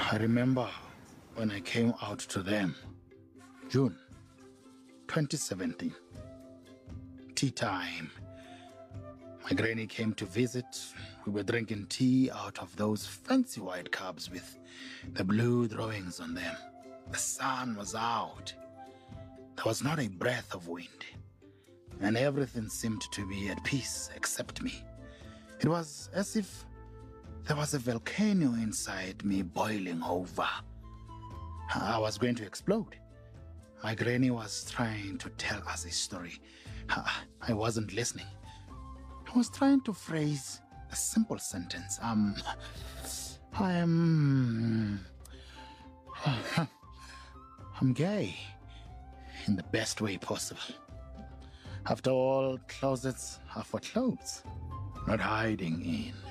I remember when I came out to them, June 2017, tea time. My granny came to visit. We were drinking tea out of those fancy white cups with the blue drawings on them. The sun was out. There was not a breath of wind, and everything seemed to be at peace except me. It was as if there was a volcano inside me boiling over. I was going to explode. My granny was trying to tell us a story. I wasn't listening. I was trying to phrase a simple sentence. I'm gay in the best way possible. After all, closets are for clothes, not hiding in.